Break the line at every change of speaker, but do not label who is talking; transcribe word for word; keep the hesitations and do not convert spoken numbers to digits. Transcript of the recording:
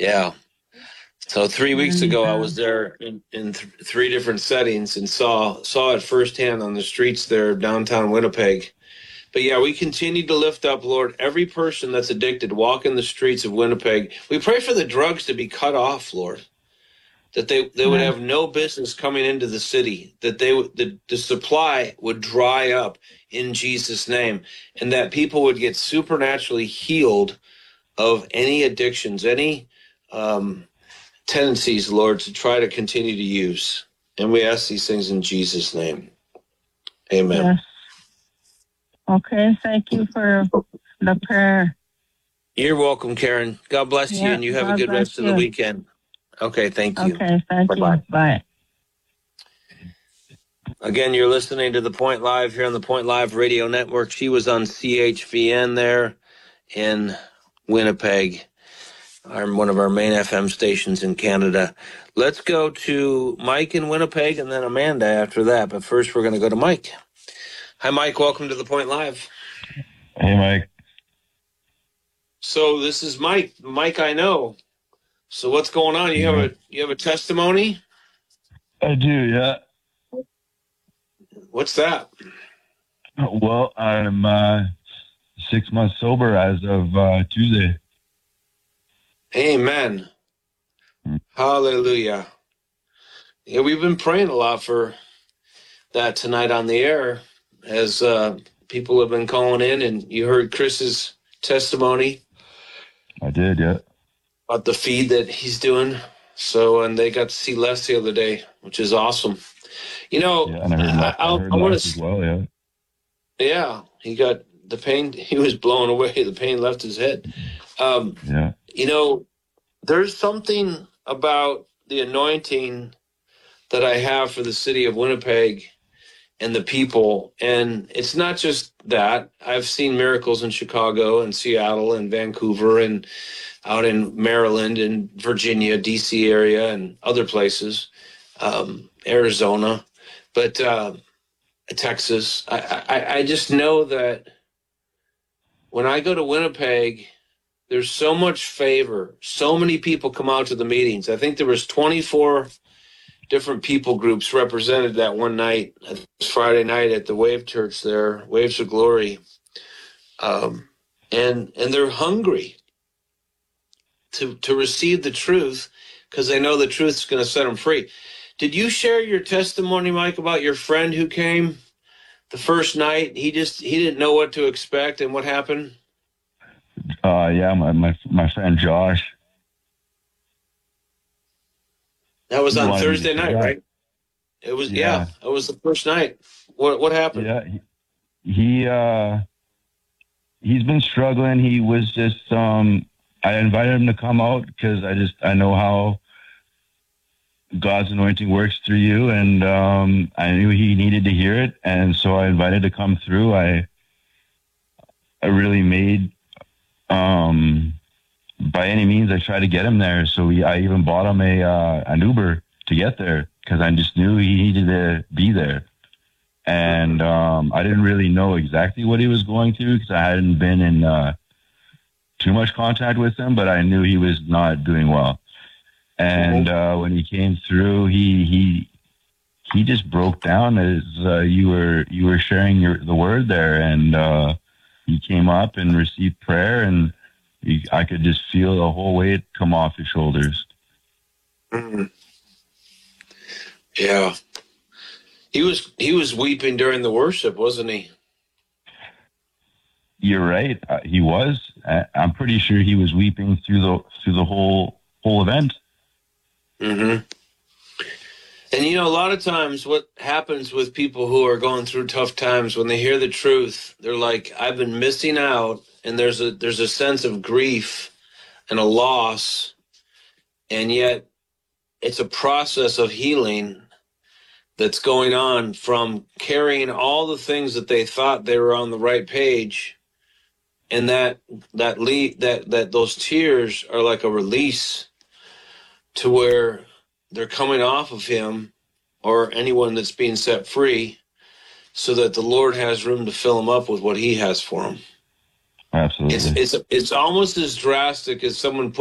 Yeah. So three weeks ago, I was there in, in th- three different settings and saw saw it firsthand on the streets there, downtown Winnipeg. But yeah, we continue to lift up, Lord, every person that's addicted, walk in the streets of Winnipeg. We pray for the drugs to be cut off, Lord, that they, they would have no business coming into the city, that they the, the supply would dry up in Jesus' name, and that people would get supernaturally healed of any addictions, any um, tendencies, Lord, to try to continue to use. And we ask these things in Jesus' name. Amen.
Yes. Okay, thank you for the prayer.
You're welcome, Karen. God bless
yeah,
you, and you have
God
a good rest
you.
of the weekend. Okay, thank you.
Okay, thank Bye-bye. you. Bye.
Again, you're listening to The Point Live here on the Point Live Radio Network. She was on C H V N there in Winnipeg, our, one of our main F M stations in Canada. Let's go to Mike in Winnipeg and then Amanda after that. But first, we're going to go to Mike. Hi, Mike. Welcome to The Point Live.
Hey, Mike.
So this is Mike. Mike, I know. So what's going on? You have a you have a testimony?
I do, yeah.
What's that?
Well, I'm uh, six months sober as of uh, Tuesday.
Amen. Hmm. Hallelujah. Yeah, we've been praying a lot for that tonight on the air as uh, people have been calling in, and you heard Chris's testimony.
I did, yeah.
About the feed that he's doing. So, and they got to see Les the other day, which is awesome. You know,
yeah, and I heard, I, I, heard I want to as well, yeah.
Yeah, he got the pain. He was blown away. The pain left his head. Um,
yeah.
You know, there's something about the anointing that I have for the city of Winnipeg and the people. And it's not just that. I've seen miracles in Chicago and Seattle and Vancouver and out in Maryland and Virginia, D C area and other places, um, Arizona, but uh, Texas. I, I, I just know that when I go to Winnipeg, there's so much favor. So many people come out to the meetings. I think there was twenty-four different people groups represented that one night, Friday night at the Wave Church there, Waves of Glory. Um, and and they're hungry to, to receive the truth because they know the truth is going to set them free. Did you share your testimony, Mike, about your friend who came the first night? He just, he didn't know what to expect, and what happened?
Uh, yeah, my, my, my friend Josh.
That was on Thursday night, right? It was, yeah. yeah, it was the first night. What, what happened?
Yeah. He, he uh, he's been struggling. He was just, um, I invited him to come out because I just, I know how God's anointing works through you. And um, I knew he needed to hear it. And so I invited to come through. I, I really made, um, by any means, I tried to get him there. So we, I even bought him a, uh, an Uber to get there because I just knew he needed to be there. And um, I didn't really know exactly what he was going through because I hadn't been in, uh, too much contact with him, but I knew he was not doing well. And uh, when he came through, he he he just broke down as uh, you were you were sharing your the word there, and uh, he came up and received prayer, and he, I could just feel the whole weight come off his shoulders.
Mm-hmm. Yeah, he was he was weeping during the worship, wasn't he?
You're right. Uh, he was. I, I'm pretty sure he was weeping through the through the whole whole event.
Mm-hmm. And you know, a lot of times, what happens with people who are going through tough times when they hear the truth, they're like, "I've been missing out," and there's a there's a sense of grief and a loss, and yet it's a process of healing that's going on from carrying all the things that they thought they were on the right page. And that that le- that that those tears are like a release to where they're coming off of him or anyone that's being set free, so that the Lord has room to fill them up with what He has for them.
Absolutely,
it's it's it's almost as drastic as someone